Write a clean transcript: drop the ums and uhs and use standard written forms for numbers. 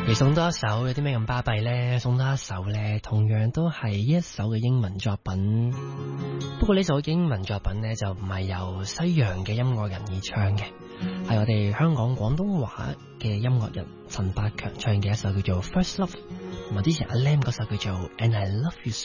而送多一首有啲咩咁巴閉呢？送多一首呢，同樣都係一首嘅英文作品。不過呢首英文作品呢，就唔係由西洋嘅音樂人而唱嘅，係我哋香港廣東話嘅音樂人陳百強唱嘅一首叫做《First Love》，同埋之前阿 Lam 嗰首叫做《And I Love You So》。